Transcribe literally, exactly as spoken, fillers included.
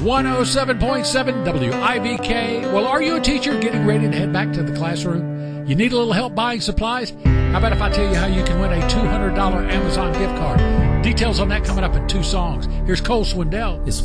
one oh seven point seven W I V K. Well, are you a teacher getting ready to head back to the classroom? You need a little help buying supplies? How about if I tell you how you can win a two hundred dollars Amazon gift card? Details on that coming up in two songs. Here's Cole Swindell. It's